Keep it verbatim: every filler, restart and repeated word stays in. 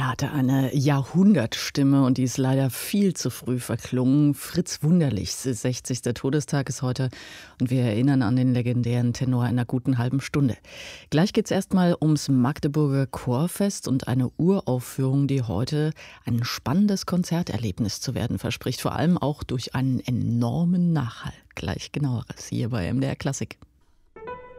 Er hatte eine Jahrhundertstimme und die ist leider viel zu früh verklungen. Fritz Wunderlichs sechzigster Todestag ist heute und wir erinnern an den legendären Tenor in einer guten halben Stunde. Gleich geht's erstmal ums Magdeburger Chorfest und eine Uraufführung, die heute ein spannendes Konzerterlebnis zu werden verspricht, vor allem auch durch einen enormen Nachhall. Gleich genaueres hier bei M D R Klassik.